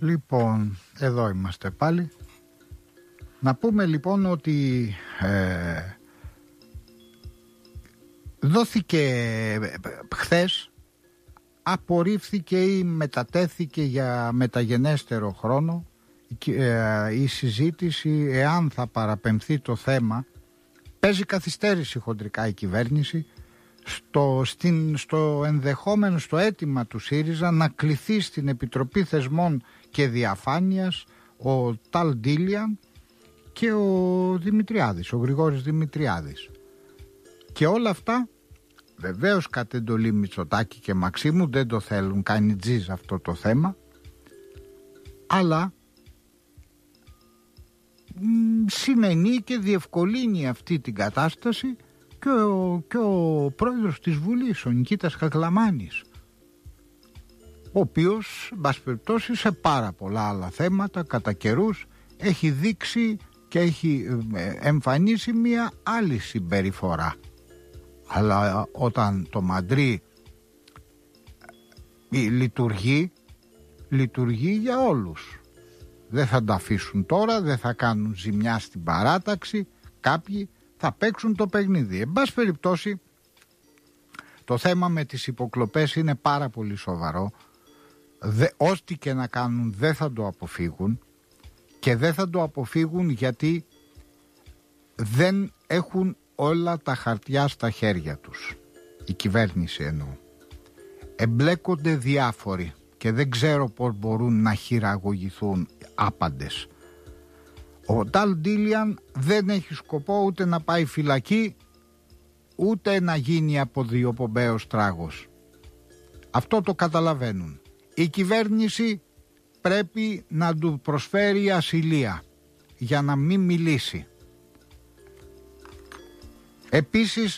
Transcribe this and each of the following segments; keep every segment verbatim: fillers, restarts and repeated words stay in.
Λοιπόν, εδώ είμαστε πάλι. Να πούμε λοιπόν ότι ε, δόθηκε χθες, απορρίφθηκε ή μετατέθηκε για μεταγενέστερο χρόνο ε, η συζήτηση εάν θα παραπεμφθεί το θέμα. Παίζει καθυστέρηση χοντρικά η κυβέρνηση στο, στην, στο ενδεχόμενο, στο αίτημα του ΣΥΡΙΖΑ να κληθεί στην Επιτροπή Θεσμών και Διαφάνειας ο Ταλ Ντίλιαν και ο Δημητριάδης, ο Γρηγόρης Δημητριάδης. Και όλα αυτά βεβαίως κατ' εντολή Μητσοτάκη και Μαξίμου, δεν το θέλουν, κάνει τζιζ αυτό το θέμα, αλλά μ, συνενεί και διευκολύνει αυτή την κατάσταση και ο, και ο πρόεδρος της Βουλής, ο Νικήτας Χαχλαμάνης, ο οποίος, εν πάση περιπτώσει, σε πάρα πολλά άλλα θέματα κατά καιρούς έχει δείξει και έχει εμφανίσει μια άλλη συμπεριφορά. Αλλά όταν το Μαντρί λειτουργεί, λειτουργεί για όλους. Δεν θα τα αφήσουν τώρα, δεν θα κάνουν ζημιά στην παράταξη, κάποιοι θα παίξουν το παιχνίδι. Εν πάση περιπτώσει, το θέμα με τις υποκλοπές είναι πάρα πολύ σοβαρό. Δε, ό,τι και να κάνουν δεν θα το αποφύγουν, και δεν θα το αποφύγουν γιατί δεν έχουν όλα τα χαρτιά στα χέρια τους. Η κυβέρνηση εννοώ. Εμπλέκονται διάφοροι και δεν ξέρω πώς μπορούν να χειραγωγηθούν άπαντες. Ο Ταλ Ντίλιαν δεν έχει σκοπό ούτε να πάει φυλακή, ούτε να γίνει αποδιοπομπαίος τράγος. Αυτό το καταλαβαίνουν. Η κυβέρνηση πρέπει να του προσφέρει ασυλία για να μην μιλήσει. Επίσης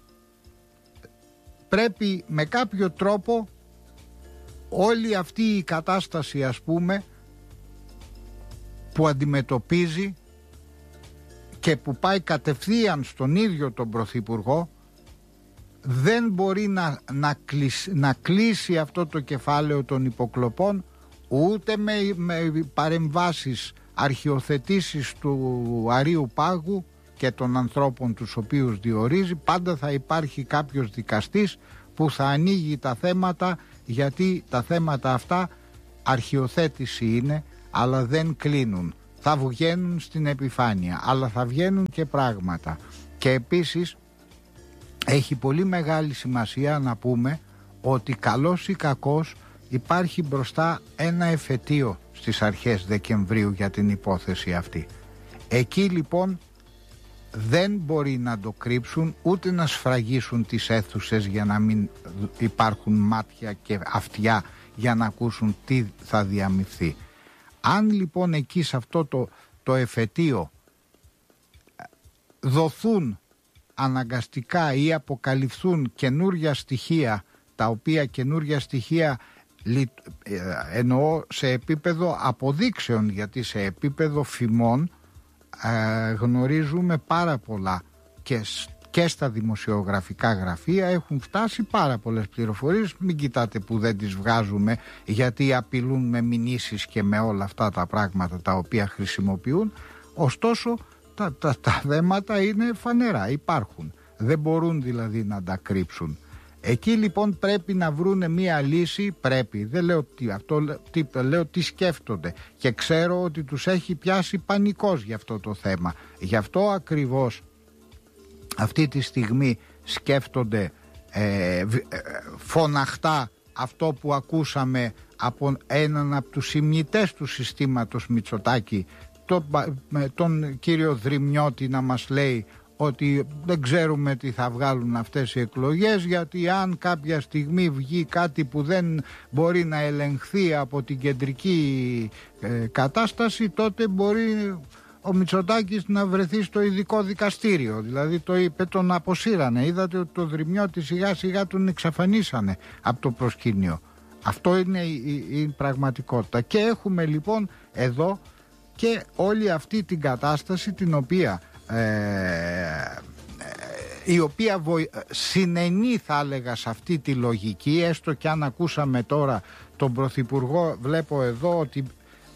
πρέπει με κάποιο τρόπο όλη αυτή η κατάσταση, ας πούμε, που αντιμετωπίζει και που πάει κατευθείαν στον ίδιο τον Πρωθυπουργό, δεν μπορεί να, να, κλείσει, να κλείσει αυτό το κεφάλαιο των υποκλοπών ούτε με, με παρεμβάσεις, αρχιοθετήσεις του Αρείου Πάγου και των ανθρώπων τους οποίους διορίζει. Πάντα θα υπάρχει κάποιος δικαστής που θα ανοίγει τα θέματα, γιατί τα θέματα αυτά αρχιοθέτηση είναι, αλλά δεν κλείνουν. Θα βγαίνουν στην επιφάνεια, αλλά θα βγαίνουν και πράγματα. Και επίσης έχει πολύ μεγάλη σημασία να πούμε ότι καλός ή κακός υπάρχει μπροστά ένα εφετείο στις αρχές Δεκεμβρίου για την υπόθεση αυτή. Εκεί λοιπόν δεν μπορεί να το κρύψουν, ούτε να σφραγίσουν τις αίθουσες για να μην υπάρχουν μάτια και αυτιά για να ακούσουν τι θα διαμειφθεί. Αν λοιπόν εκεί σε αυτό το, το εφετείο δοθούν αναγκαστικά ή αποκαλυφθούν καινούρια στοιχεία, τα οποία καινούρια στοιχεία εννοώ σε επίπεδο αποδείξεων, γιατί σε επίπεδο φημών ε, γνωρίζουμε πάρα πολλά και, και στα δημοσιογραφικά γραφεία έχουν φτάσει πάρα πολλές πληροφορίες. Μην κοιτάτε που δεν τις βγάζουμε, γιατί απειλούν με μηνύσεις και με όλα αυτά τα πράγματα τα οποία χρησιμοποιούν. Ωστόσο τα, τα, τα θέματα είναι φανερά, υπάρχουν, δεν μπορούν δηλαδή να τα κρύψουν. Εκεί λοιπόν πρέπει να βρούνε μία λύση, πρέπει, δεν λέω τι, αυτό, τι, λέω τι σκέφτονται, και ξέρω ότι τους έχει πιάσει πανικός για αυτό το θέμα. Γι' αυτό ακριβώς αυτή τη στιγμή σκέφτονται ε, ε, φωναχτά αυτό που ακούσαμε από έναν από τους ημνητές του συστήματος Μητσοτάκη, τον, τον κύριο Δρυμιώτη, να μας λέει ότι δεν ξέρουμε τι θα βγάλουν αυτές οι εκλογές, γιατί αν κάποια στιγμή βγει κάτι που δεν μπορεί να ελεγχθεί από την κεντρική ε, κατάσταση, τότε μπορεί ο Μητσοτάκης να βρεθεί στο ειδικό δικαστήριο. Δηλαδή το είπε, τον αποσύρανε. Είδατε ότι το Δρυμιώτη σιγά σιγά τον εξαφανίσανε από το προσκήνιο. Αυτό είναι η, η, η πραγματικότητα. Και έχουμε λοιπόν εδώ και όλη αυτή την κατάσταση, την οποία Ε, η οποία βοη... συνενεί, θα έλεγα, σε αυτή τη λογική, έστω και αν ακούσαμε τώρα τον Πρωθυπουργό, βλέπω εδώ ότι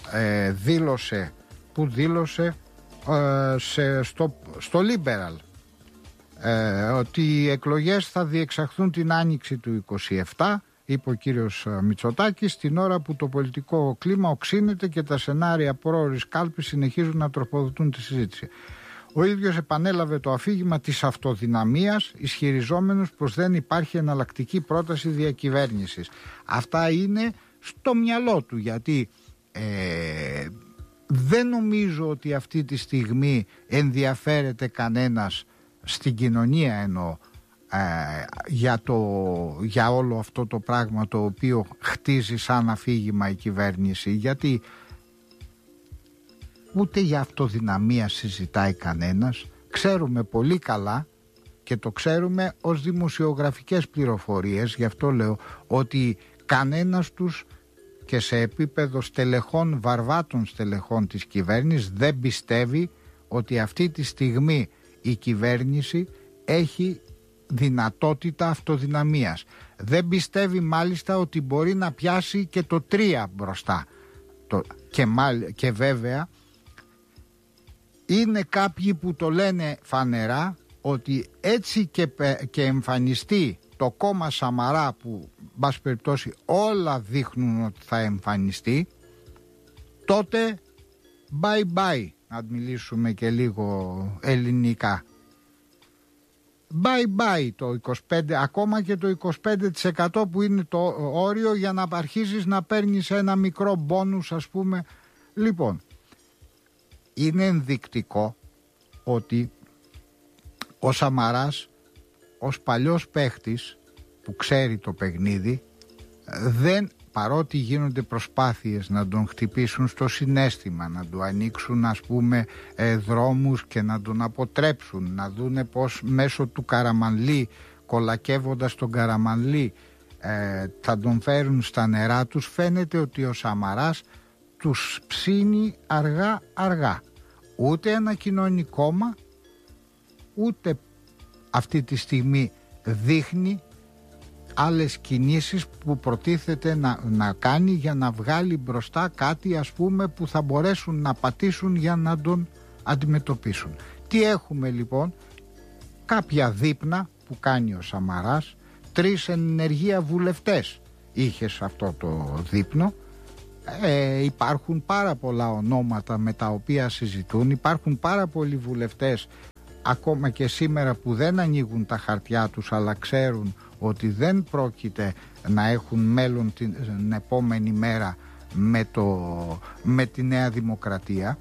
ε, δήλωσε, που δήλωσε ε, σε, στο, στο Liberal ε, ότι οι εκλογές θα διεξαχθούν την άνοιξη του είκοσι επτά, είπε ο κύριος Μητσοτάκης, την ώρα που το πολιτικό κλίμα οξύνεται και τα σενάρια πρόωρης κάλπης συνεχίζουν να τροφοδοτούν τη συζήτηση. Ο ίδιος επανέλαβε το αφήγημα της αυτοδυναμίας, ισχυριζόμενος πως δεν υπάρχει εναλλακτική πρόταση διακυβέρνησης. Αυτά είναι στο μυαλό του, γιατί ε, δεν νομίζω ότι αυτή τη στιγμή ενδιαφέρεται κανένας στην κοινωνία εννοώ ε, για, το, για όλο αυτό το πράγμα το οποίο χτίζει σαν αφήγημα η κυβέρνηση, γιατί ούτε για αυτοδυναμία συζητάει κανένας. Ξέρουμε πολύ καλά και το ξέρουμε ως δημοσιογραφικές πληροφορίες, γι' αυτό λέω ότι κανένας τους και σε επίπεδο στελεχών, βαρβάτων στελεχών της κυβέρνησης δεν πιστεύει ότι αυτή τη στιγμή η κυβέρνηση έχει δυνατότητα αυτοδυναμίας. Δεν πιστεύει μάλιστα ότι μπορεί να πιάσει και το τρία μπροστά. Το, και, μάλ, και βέβαια είναι κάποιοι που το λένε φανερά ότι έτσι και, και εμφανιστεί το κόμμα Σαμαρά, που μπας περιπτώσει όλα δείχνουν ότι θα εμφανιστεί, τότε bye bye, να μιλήσουμε και λίγο ελληνικά, bye bye το είκοσι πέντε, ακόμα και το είκοσι πέντε τοις εκατό που είναι το όριο για να αρχίσεις να παίρνεις ένα μικρό μπόνους, ας πούμε. Λοιπόν, είναι ενδεικτικό ότι ο Σαμαράς ως παλιός παίχτης που ξέρει το παιχνίδι, δεν, παρότι γίνονται προσπάθειες να τον χτυπήσουν στο συναίσθημα, να του ανοίξουν ας πούμε ε, δρόμους και να τον αποτρέψουν, να δούνε πως μέσω του Καραμανλή, κολακεύοντας τον Καραμανλή, ε, θα τον φέρουν στα νερά τους, φαίνεται ότι ο Σαμαράς τους ψήνει αργά αργά. Ούτε ανακοινώνει κόμμα, ούτε αυτή τη στιγμή δείχνει άλλες κινήσεις που προτίθεται να, να κάνει για να βγάλει μπροστά κάτι ας πούμε που θα μπορέσουν να πατήσουν για να τον αντιμετωπίσουν. Τι έχουμε λοιπόν? Κάποια δείπνα που κάνει ο Σαμαράς, τρεις ενεργεία βουλευτές είχε σε αυτό το δείπνο. Ε, υπάρχουν πάρα πολλά ονόματα με τα οποία συζητούν, υπάρχουν πάρα πολλοί βουλευτές ακόμα και σήμερα που δεν ανοίγουν τα χαρτιά τους, αλλά ξέρουν ότι δεν πρόκειται να έχουν μέλλον την, την επόμενη μέρα με, το, με τη Νέα Δημοκρατία.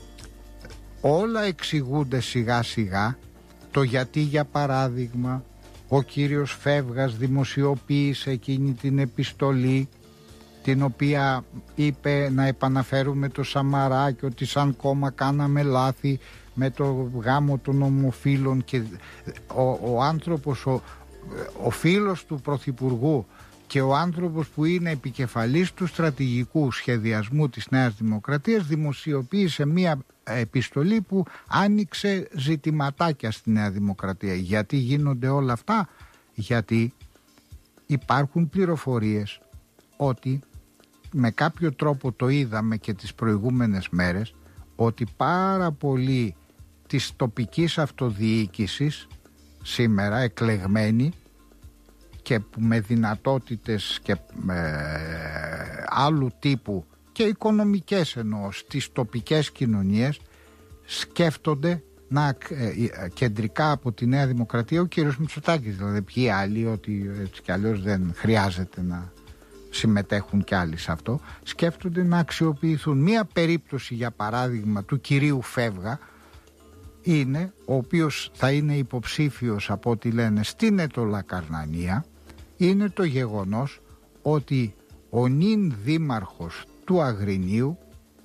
Όλα εξηγούνται σιγά σιγά. Το γιατί, για παράδειγμα, ο κύριος Φεύγας δημοσιοποίησε εκείνη την επιστολή την οποία είπε να επαναφέρουμε το Σαμαρά και ότι σαν κόμμα κάναμε λάθη με το γάμο των ομοφύλων, και ο, ο άνθρωπος, ο, ο φίλος του Πρωθυπουργού και ο άνθρωπος που είναι επικεφαλής του στρατηγικού σχεδιασμού της Νέας Δημοκρατίας δημοσιοποίησε μία επιστολή που άνοιξε ζητηματάκια στη Νέα Δημοκρατία. Γιατί γίνονται όλα αυτά? Γιατί υπάρχουν πληροφορίες ότι, με κάποιο τρόπο το είδαμε και τις προηγούμενες μέρες, ότι πάρα πολλοί της τοπικής αυτοδιοίκησης σήμερα εκλεγμένοι και με δυνατότητες και με άλλου τύπου και οικονομικές εννοώ στις τοπικές κοινωνίες σκέφτονται να ε, κεντρικά από τη Νέα Δημοκρατία, ο κύριος Μητσοτάκης δηλαδή, ποιοι άλλοι, ότι έτσι κι αλλιώς δεν χρειάζεται να συμμετέχουν κι άλλοι σε αυτό, σκέφτονται να αξιοποιηθούν. Μία περίπτωση για παράδειγμα του κυρίου Φεύγα είναι, ο οποίος θα είναι υποψήφιος από ό,τι λένε στην Ετωλακαρνανία, είναι το γεγονός ότι ο νυν δήμαρχος του Αγρινίου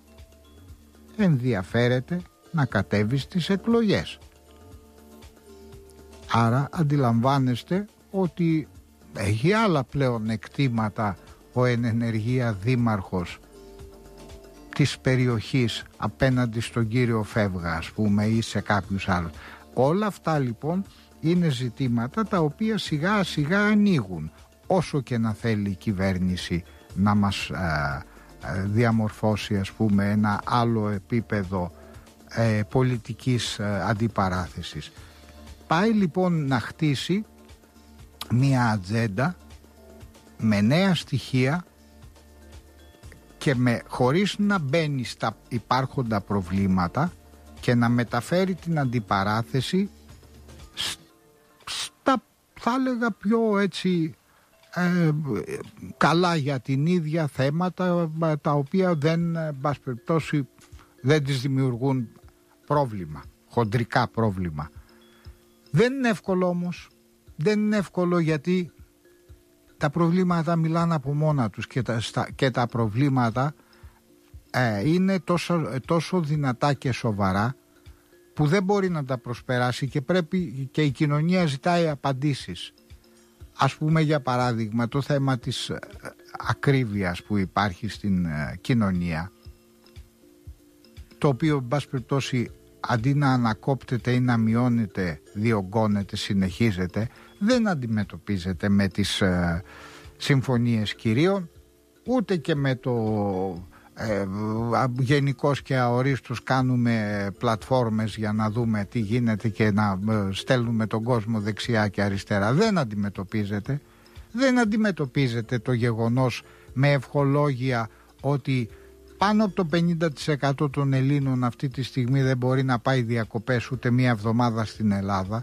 ενδιαφέρεται να κατέβει στις εκλογές. Άρα αντιλαμβάνεστε ότι έχει άλλα πλέον εκτίματα ο εν ενεργεία δήμαρχος της περιοχής απέναντι στον κύριο Φεύγα, ας πούμε, ή σε κάποιους άλλους. Όλα αυτά λοιπόν είναι ζητήματα τα οποία σιγά σιγά ανοίγουν, όσο και να θέλει η κυβέρνηση να μας, α, διαμορφώσει, ας πούμε, ένα άλλο επίπεδο ε, πολιτικής ε, αντιπαράθεσης. Πάει λοιπόν να χτίσει μία ατζέντα με νέα στοιχεία και με, χωρίς να μπαίνει στα υπάρχοντα προβλήματα και να μεταφέρει την αντιπαράθεση στα, θα έλεγα, πιο έτσι ε, καλά για την ίδια θέματα, τα οποία δεν, μπας περιπτώσει, δεν τις δημιουργούν πρόβλημα, χοντρικά πρόβλημα. Δεν είναι εύκολο όμως, δεν είναι εύκολο, γιατί τα προβλήματα μιλάνε από μόνα τους και τα, στα, και τα προβλήματα ε, είναι τόσο, τόσο δυνατά και σοβαρά που δεν μπορεί να τα προσπεράσει και πρέπει και η κοινωνία ζητάει απαντήσεις. Ας πούμε, για παράδειγμα, το θέμα της ε, ακρίβειας που υπάρχει στην ε, κοινωνία, το οποίο, εν πάση περιπτώσει, αντί να ανακόπτεται ή να μειώνεται, διωγγώνεται, συνεχίζεται, δεν αντιμετωπίζεται με τις ε, συμφωνίες κυρίων, ούτε και με το ε, γενικώς και αορίστως κάνουμε πλατφόρμες για να δούμε τι γίνεται και να ε, στέλνουμε τον κόσμο δεξιά και αριστερά. Δεν αντιμετωπίζεται. Δεν αντιμετωπίζεται το γεγονός με ευχολόγια ότι πάνω από το πενήντα τοις εκατό των Ελλήνων αυτή τη στιγμή δεν μπορεί να πάει διακοπές ούτε μία εβδομάδα στην Ελλάδα.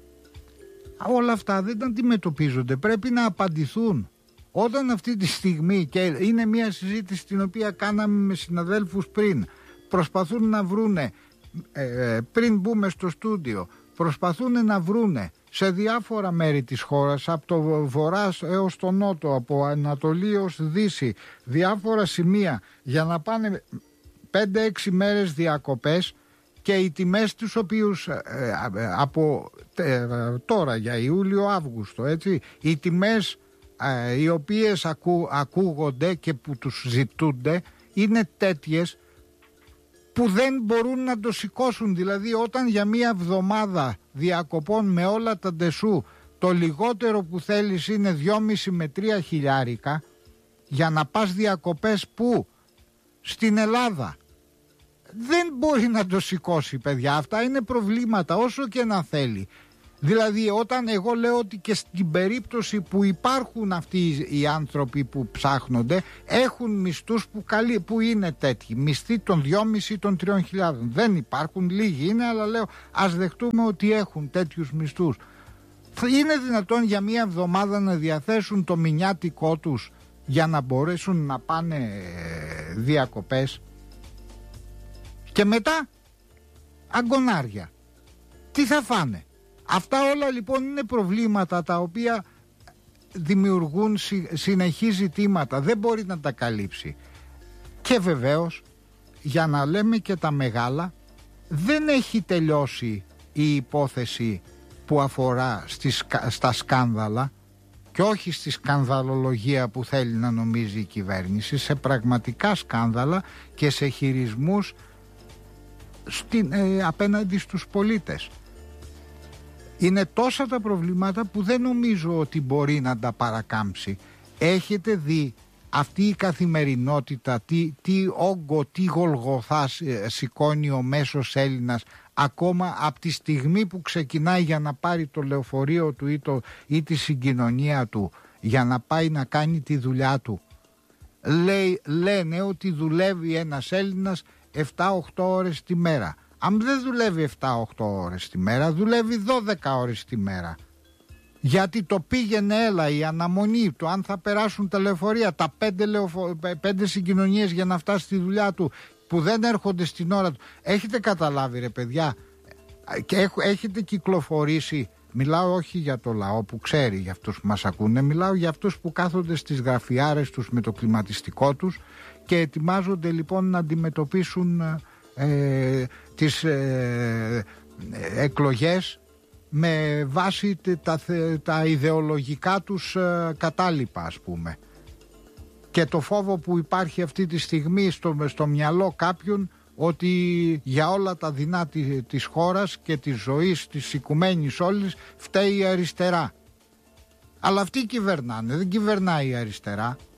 Όλα αυτά δεν αντιμετωπίζονται, πρέπει να απαντηθούν. Όταν αυτή τη στιγμή, και είναι μια συζήτηση την οποία κάναμε με συναδέλφους πριν, προσπαθούν να βρούνε, ε, πριν μπούμε στο στούντιο, προσπαθούν να βρούνε σε διάφορα μέρη της χώρας, από το βορρά έως το νότο, από Ανατολή έως Δύση, διάφορα σημεία για να πάνε πέντε έξι μέρες διακοπές, και οι τιμές τους οποίους ε, ε, από ε, τώρα για Ιούλιο-Αύγουστο, έτσι, οι τιμές ε, οι οποίες ακού, ακούγονται και που τους ζητούνται είναι τέτοιες που δεν μπορούν να το σηκώσουν. Δηλαδή, όταν για μία εβδομάδα διακοπών με όλα τα ντεσού το λιγότερο που θέλεις είναι δυόμισι με τρία χιλιάρικα για να πας διακοπές που? Στην Ελλάδα. Δεν μπορεί να το σηκώσει, παιδιά. Αυτά είναι προβλήματα όσο και να θέλει. Δηλαδή, όταν εγώ λέω ότι και στην περίπτωση που υπάρχουν αυτοί οι άνθρωποι που ψάχνονται, έχουν μισθούς που, καλύ, που είναι τέτοιοι, μισθοί των δυόμισι των τριών χιλιάδων. Δεν υπάρχουν, λίγοι είναι, αλλά λέω ας δεχτούμε ότι έχουν τέτοιους μισθούς. Είναι δυνατόν για μία εβδομάδα να διαθέσουν το μηνιάτικό τους για να μπορέσουν να πάνε διακοπές? Και μετά αγκονάρια. Τι θα φάνε? Αυτά όλα λοιπόν είναι προβλήματα τα οποία δημιουργούν συνεχή ζητήματα. Δεν μπορεί να τα καλύψει. Και βεβαίως, για να λέμε και τα μεγάλα, δεν έχει τελειώσει η υπόθεση που αφορά στις, στα σκάνδαλα, και όχι στη σκανδαλολογία που θέλει να νομίζει η κυβέρνηση, σε πραγματικά σκάνδαλα και σε χειρισμούς στην, ε, απέναντι στους πολίτες. Είναι τόσα τα προβλήματα που δεν νομίζω ότι μπορεί να τα παρακάμψει. Έχετε δει αυτή η καθημερινότητα, τι, τι όγκο, τι γολγοθά σηκώνει ο μέσος Έλληνας ακόμα από τη στιγμή που ξεκινάει για να πάρει το λεωφορείο του ή, το, ή τη συγκοινωνία του για να πάει να κάνει τη δουλειά του. Λέει, λένε ότι δουλεύει ένας Έλληνας εφτά οκτώ ώρες τη μέρα. Αν δεν δουλεύει εφτά οκτώ ώρες τη μέρα, δουλεύει δώδεκα ώρες τη μέρα. Γιατί το πήγαινε έλα, η αναμονή του, αν θα περάσουν τα λεωφορεία, τα πέντε, λεωφο... πέντε συγκοινωνίες για να φτάσει στη δουλειά του που δεν έρχονται στην ώρα του. Έχετε καταλάβει, ρε παιδιά, και έχετε κυκλοφορήσει? Μιλάω όχι για το λαό που ξέρει, για αυτούς που μας ακούνε, μιλάω για αυτούς που κάθονται στις γραφιάρες τους με το κλιματιστικό τους και ετοιμάζονται λοιπόν να αντιμετωπίσουν ε, τις ε, ε, εκλογές με βάση τα, τα ιδεολογικά τους ε, κατάλοιπα, ας πούμε. Και το φόβο που υπάρχει αυτή τη στιγμή στο, στο μυαλό κάποιων ότι για όλα τα δεινά της, της χώρας και της ζωής της οικουμένης όλης φταίει η αριστερά. Αλλά αυτοί κυβερνάνε, δεν κυβερνάει η αριστερά.